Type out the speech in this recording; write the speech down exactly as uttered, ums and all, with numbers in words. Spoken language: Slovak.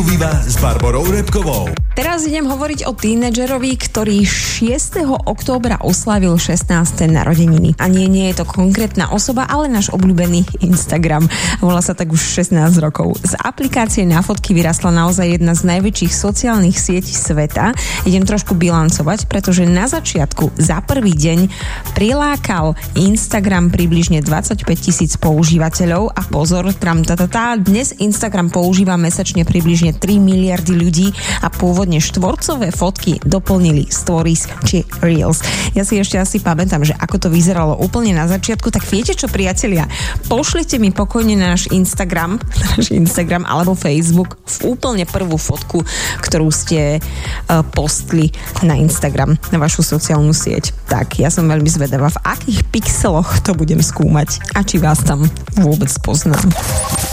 Viva s Barborou Repkovou. Teraz idem hovoriť o tínedžerovi, ktorý šiesteho októbra oslávil šestnáste narodeniny. A nie, nie je to konkrétna osoba, ale náš obľúbený Instagram. Volá sa tak už šestnásť rokov. Z aplikácie na fotky vyrastla naozaj jedna z najväčších sociálnych sietí sveta. Idem trošku bilancovať, pretože na začiatku za prvý deň prilákal Instagram približne dvadsaťpäť tisíc používateľov a pozor, tram, tá, tá, tá, dnes Instagram používa mesačne približne tri miliardy ľudí a pôvodne štvorcové fotky doplnili stories či reels. Ja si ešte asi pamätám, že ako to vyzeralo úplne na začiatku, tak viete čo, priatelia? Pošlite mi pokojne na náš Instagram, náš Instagram alebo Facebook v úplne prvú fotku, ktorú ste uh, postli na Instagram, na vašu sociálnu sieť. Tak, ja som veľmi zvedavá, v akých pixeloch to budem skúmať a či vás tam vôbec poznám.